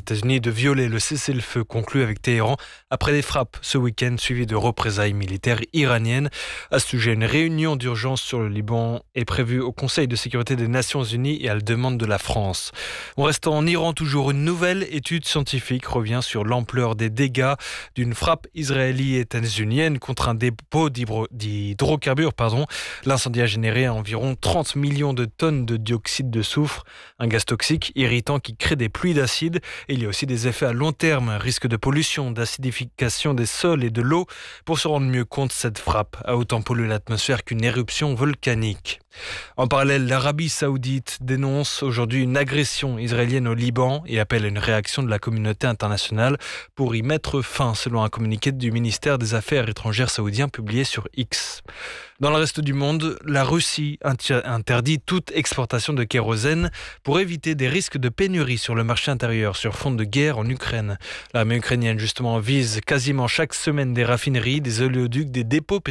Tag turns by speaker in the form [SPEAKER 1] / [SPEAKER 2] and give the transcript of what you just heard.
[SPEAKER 1] États-Unis de violer le cessez-le-feu conclu avec Téhéran après des frappes ce week-end suivies de représailles militaires iraniennes. À ce sujet, une réunion d'urgence sur le Liban est prévue au Conseil de sécurité des Nations Unies et à la demande de la France. On reste en Iran toujours. Une nouvelle étude scientifique revient sur l'ampleur des dégâts d'une frappe israélo-états-unienne contre un dépôt d'hydrocarbures. L'incendie a généré environ 30 millions de tonnes de dioxyde de soufre, un gaz toxique irritant qui crée des pluies d'acide. Et il y a aussi des effets à long terme, risque de pollution, d'acidification des sols et de l'eau. Pour se rendre mieux compte, cette frappe a autant pollué l'atmosphère qu'une éruption volcanique. En parallèle, l'Arabie Saoudite dénonce aujourd'hui une agression israélienne au Liban et appelle à une réaction de la communauté internationale pour y mettre fin, selon un communiqué du ministère des Affaires étrangères saoudien publié sur X. Dans le reste du monde, la Russie interdit toute exportation de kérosène pour éviter des risques de pénurie sur le marché intérieur sur fond de guerre en Ukraine. L'armée ukrainienne, justement, vise quasiment chaque semaine des raffineries, des oléoducs, des dépôts